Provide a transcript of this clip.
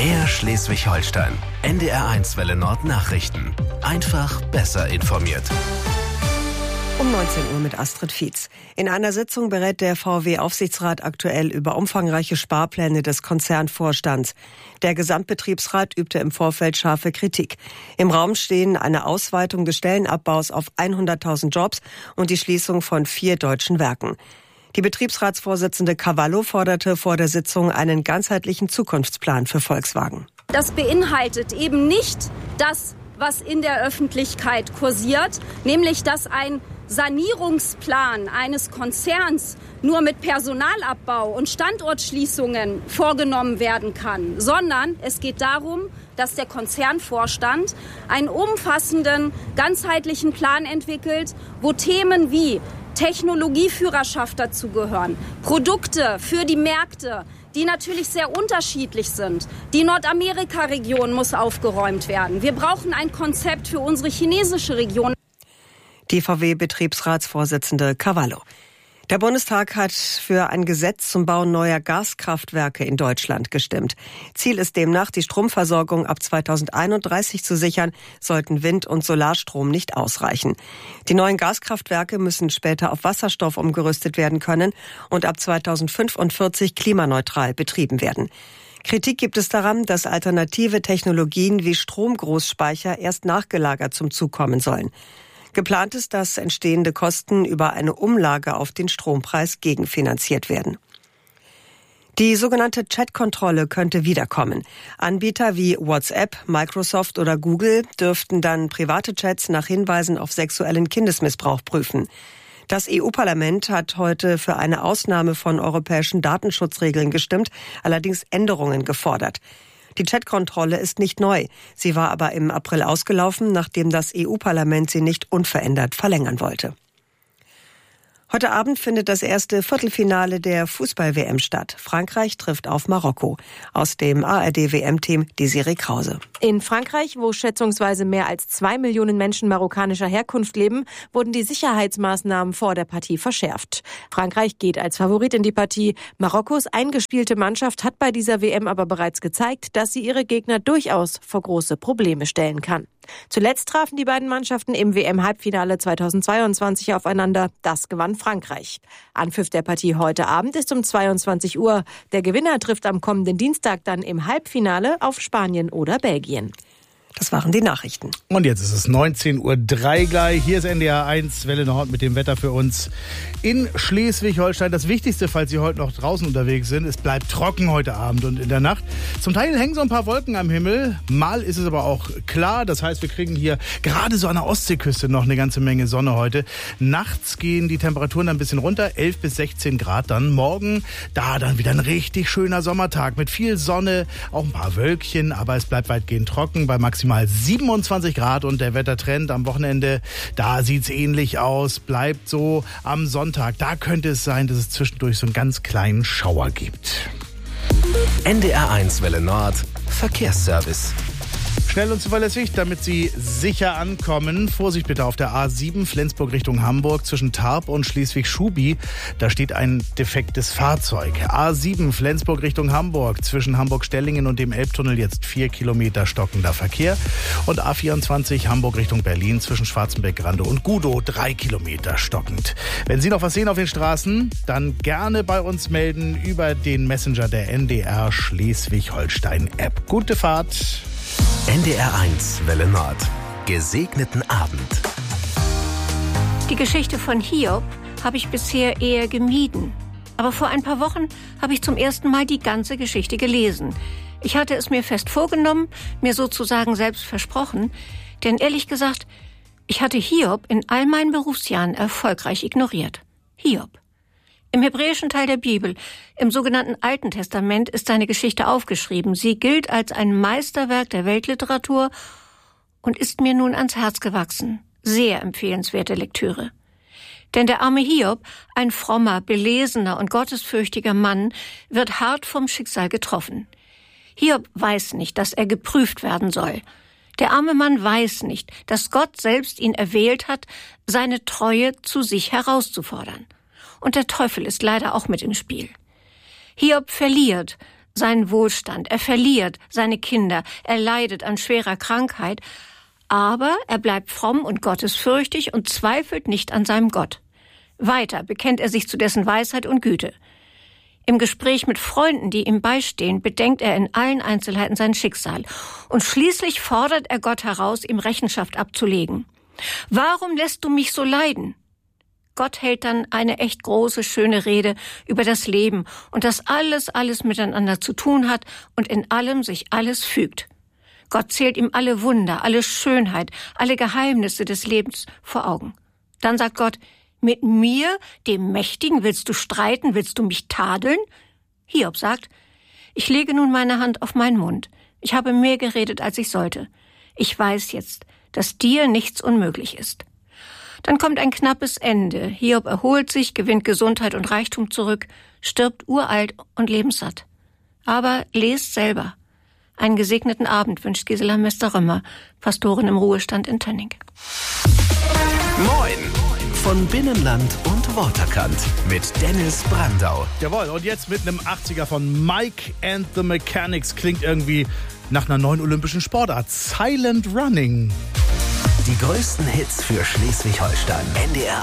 Mehr Schleswig-Holstein. NDR1 Welle Nord Nachrichten. Einfach besser informiert. Um 19 Uhr mit Astrid Fietz. In einer Sitzung berät der VW-Aufsichtsrat aktuell über umfangreiche Sparpläne des Konzernvorstands. Der Gesamtbetriebsrat übte im Vorfeld scharfe Kritik. Im Raum stehen eine Ausweitung des Stellenabbaus auf 100.000 Jobs und die Schließung von 4 deutschen Werken. Die Betriebsratsvorsitzende Cavallo forderte vor der Sitzung einen ganzheitlichen Zukunftsplan für Volkswagen. Das beinhaltet eben nicht das, was in der Öffentlichkeit kursiert, nämlich dass ein Sanierungsplan eines Konzerns nur mit Personalabbau und Standortschließungen vorgenommen werden kann, sondern es geht darum, dass der Konzernvorstand einen umfassenden, ganzheitlichen Plan entwickelt, wo Themen wie Technologieführerschaft dazugehören, Produkte für die Märkte, die natürlich sehr unterschiedlich sind. Die Nordamerika-Region muss aufgeräumt werden. Wir brauchen ein Konzept für unsere chinesische Region. Die VW-Betriebsratsvorsitzende Cavallo. Der Bundestag hat für ein Gesetz zum Bau neuer Gaskraftwerke in Deutschland gestimmt. Ziel ist demnach, die Stromversorgung ab 2031 zu sichern, sollten Wind- und Solarstrom nicht ausreichen. Die neuen Gaskraftwerke müssen später auf Wasserstoff umgerüstet werden können und ab 2045 klimaneutral betrieben werden. Kritik gibt es daran, dass alternative Technologien wie Stromgroßspeicher erst nachgelagert zum Zug kommen sollen. Geplant ist, dass entstehende Kosten über eine Umlage auf den Strompreis gegenfinanziert werden. Die sogenannte Chat-Kontrolle könnte wiederkommen. Anbieter wie WhatsApp, Microsoft oder Google dürften dann private Chats nach Hinweisen auf sexuellen Kindesmissbrauch prüfen. Das EU-Parlament hat heute für eine Ausnahme von europäischen Datenschutzregeln gestimmt, allerdings Änderungen gefordert. Die Chat-Kontrolle ist nicht neu. Sie war aber im April ausgelaufen, nachdem das EU-Parlament sie nicht unverändert verlängern wollte. Heute Abend findet das erste Viertelfinale der Fußball-WM statt. Frankreich trifft auf Marokko. Aus dem ARD-WM-Team Desiree Krause. In Frankreich, wo schätzungsweise mehr als 2 Millionen Menschen marokkanischer Herkunft leben, wurden die Sicherheitsmaßnahmen vor der Partie verschärft. Frankreich geht als Favorit in die Partie. Marokkos eingespielte Mannschaft hat bei dieser WM aber bereits gezeigt, dass sie ihre Gegner durchaus vor große Probleme stellen kann. Zuletzt trafen die beiden Mannschaften im WM-Halbfinale 2022 aufeinander. Das gewann Frankreich. Anpfiff der Partie heute Abend ist um 22 Uhr. Der Gewinner trifft am kommenden Dienstag dann im Halbfinale auf Spanien oder Belgien. Das waren die Nachrichten. Und jetzt ist es 19:03 Uhr gleich. Hier ist NDR1 Welle Nord mit dem Wetter für uns in Schleswig-Holstein. Das Wichtigste, falls Sie heute noch draußen unterwegs sind, es bleibt trocken heute Abend und in der Nacht. Zum Teil hängen so ein paar Wolken am Himmel. Mal ist es aber auch klar. Das heißt, wir kriegen hier gerade so an der Ostseeküste noch eine ganze Menge Sonne heute. Nachts gehen die Temperaturen ein bisschen runter, 11 bis 16 Grad dann. Morgen, da dann wieder ein richtig schöner Sommertag mit viel Sonne, auch ein paar Wölkchen, aber es bleibt weitgehend trocken bei maximal 27 Grad und der Wettertrend am Wochenende, da sieht's ähnlich aus, bleibt so am Sonntag. Da könnte es sein, dass es zwischendurch so einen ganz kleinen Schauer gibt. NDR1 Welle Nord Verkehrsservice. Schnell und zuverlässig, damit Sie sicher ankommen. Vorsicht bitte auf der A7 Flensburg Richtung Hamburg zwischen Tarp und Schleswig-Schubi. Da steht ein defektes Fahrzeug. A7 Flensburg Richtung Hamburg zwischen Hamburg-Stellingen und dem Elbtunnel jetzt 4 Kilometer stockender Verkehr. Und A24 Hamburg Richtung Berlin zwischen Schwarzenbeck-Grande und Gudow 3 Kilometer stockend. Wenn Sie noch was sehen auf den Straßen, dann gerne bei uns melden über den Messenger der NDR Schleswig-Holstein-App. Gute Fahrt! NDR1 Welle Nord. Gesegneten Abend. Die Geschichte von Hiob habe ich bisher eher gemieden. Aber vor ein paar Wochen habe ich zum ersten Mal die ganze Geschichte gelesen. Ich hatte es mir fest vorgenommen, mir sozusagen selbst versprochen. Denn ehrlich gesagt, ich hatte Hiob in all meinen Berufsjahren erfolgreich ignoriert. Hiob. Im hebräischen Teil der Bibel, im sogenannten Alten Testament, ist seine Geschichte aufgeschrieben. Sie gilt als ein Meisterwerk der Weltliteratur und ist mir nun ans Herz gewachsen. Sehr empfehlenswerte Lektüre. Denn der arme Hiob, ein frommer, belesener und gottesfürchtiger Mann, wird hart vom Schicksal getroffen. Hiob weiß nicht, dass er geprüft werden soll. Der arme Mann weiß nicht, dass Gott selbst ihn erwählt hat, seine Treue zu sich herauszufordern. Und der Teufel ist leider auch mit im Spiel. Hiob verliert, seinen Wohlstand, er verliert seine Kinder, er leidet an schwerer Krankheit, aber er bleibt fromm und gottesfürchtig und zweifelt nicht an seinem Gott. Weiter bekennt er sich zu dessen Weisheit und Güte. Im Gespräch mit Freunden, die ihm beistehen, bedenkt er in allen Einzelheiten sein Schicksal. Und schließlich fordert er Gott heraus, ihm Rechenschaft abzulegen. Warum lässt du mich so leiden? Gott hält dann eine echt große, schöne Rede über das Leben und dass alles miteinander zu tun hat und in allem sich alles fügt. Gott zählt ihm alle Wunder, alle Schönheit, alle Geheimnisse des Lebens vor Augen. Dann sagt Gott: Mit mir, dem Mächtigen, willst du streiten, willst du mich tadeln? Hiob sagt: Ich lege nun meine Hand auf meinen Mund. Ich habe mehr geredet, als ich sollte. Ich weiß jetzt, dass dir nichts unmöglich ist. Dann kommt ein knappes Ende. Hiob erholt sich, gewinnt Gesundheit und Reichtum zurück, stirbt uralt und lebenssatt. Aber lest selber. Einen gesegneten Abend wünscht Gisela Mester-Römer, Pastorin im Ruhestand in Tönning. Moin! Von Binnenland und Waterkant mit Dennis Brandau. Jawohl, und jetzt mit einem 80er von Mike and the Mechanics. Klingt irgendwie nach einer neuen olympischen Sportart. Silent Running. Die größten Hits für Schleswig-Holstein. NDR